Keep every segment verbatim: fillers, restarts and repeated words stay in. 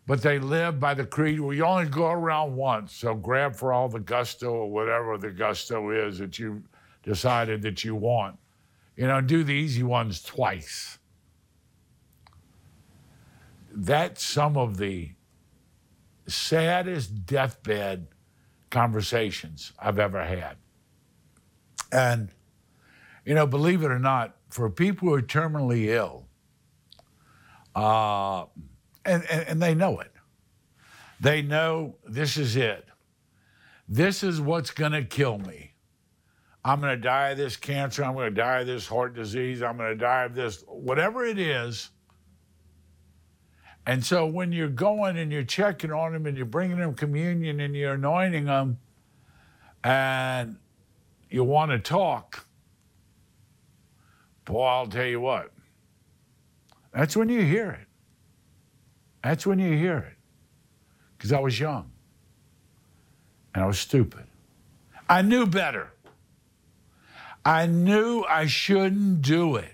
but they live by the creed, well, you only go around once, so grab for all the gusto or whatever the gusto is that you decided that you want. You know, do the easy ones twice. That's some of the saddest deathbed conversations I've ever had. And, you know, believe it or not, for people who are terminally ill, uh, and, and, and they know it, they know this is it. This is what's going to kill me. I'm going to die of this cancer. I'm going to die of this heart disease. I'm going to die of this, whatever it is. And so when you're going and you're checking on them and you're bringing them communion and you're anointing them and you want to talk, boy, I'll tell you what, that's when you hear it. That's when you hear it. Because I was young and I was stupid. I knew better. I knew I shouldn't do it.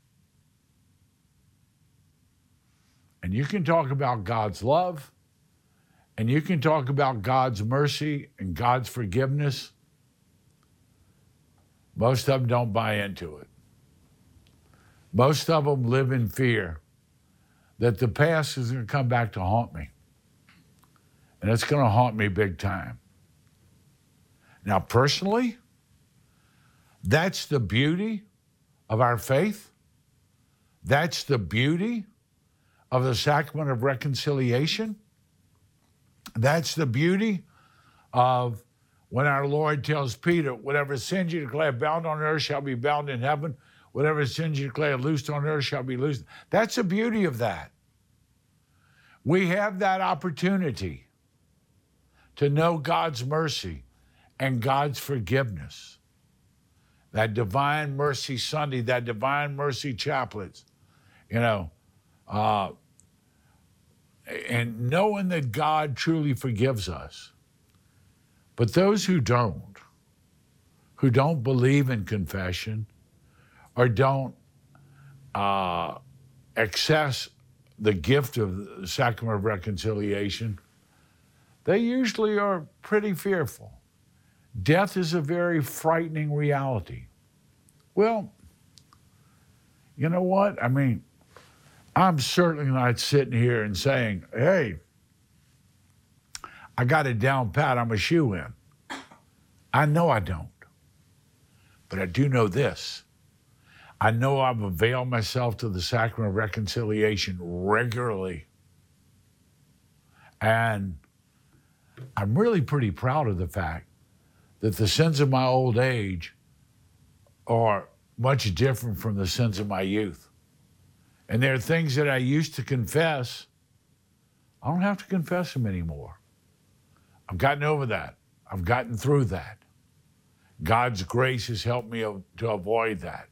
And you can talk about God's love, and you can talk about God's mercy and God's forgiveness. Most of them don't buy into it. Most of them live in fear that the past is going to come back to haunt me. And it's going to haunt me big time. Now, personally, that's the beauty of our faith. That's the beauty of the sacrament of reconciliation. That's the beauty of when our Lord tells Peter, whatever sins you declare bound on earth shall be bound in heaven. Whatever sins you declare loosed on earth shall be loosed. That's the beauty of that. We have that opportunity to know God's mercy and God's forgiveness. That Divine Mercy Sunday, that Divine Mercy Chaplets, you know, uh, and knowing that God truly forgives us. But those who don't, who don't believe in confession or don't uh, access the gift of the sacrament of reconciliation, they usually are pretty fearful. Death is a very frightening reality. Well, you know what? I mean, I'm certainly not sitting here and saying, hey, I got it down pat, I'm a shoo-in. I know I don't. But I do know this. I know I've availed myself to the sacrament of reconciliation regularly. And I'm really pretty proud of the fact that the sins of my old age are much different from the sins of my youth. And there are things that I used to confess, I don't have to confess them anymore. I've gotten over that. I've gotten through that. God's grace has helped me to avoid that.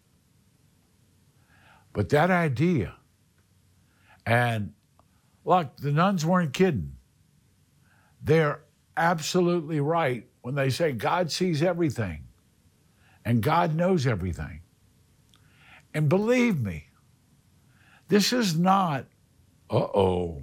But that idea, and look, the nuns weren't kidding. They're absolutely right when they say God sees everything and God knows everything. And believe me, this is not, uh-oh,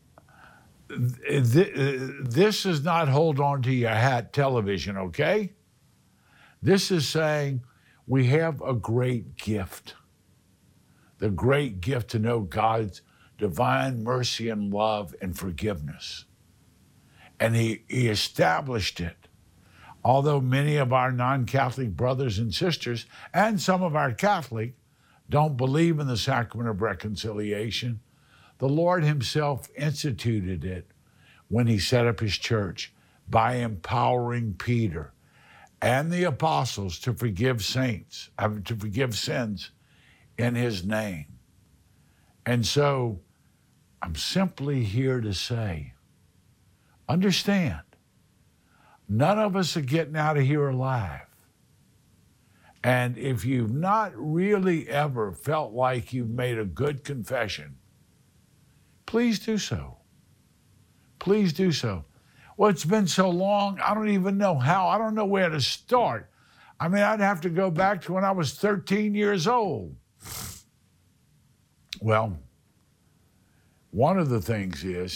this is not hold on to your hat television, okay? This is saying we have a great gift. The great gift to know God's divine mercy and love and forgiveness. And he, he established it. Although many of our non-Catholic brothers and sisters, and some of our Catholic, don't believe in the sacrament of reconciliation, the Lord himself instituted it when he set up his church by empowering Peter and the apostles to forgive saints, to forgive sins in his name. And so I'm simply here to say, understand, none of us are getting out of here alive. And if you've not really ever felt like you've made a good confession, please do so. Please do so. Well, it's been so long, I don't even know how. I don't know where to start. I mean, I'd have to go back to when I was thirteen years old. Well, one of the things is,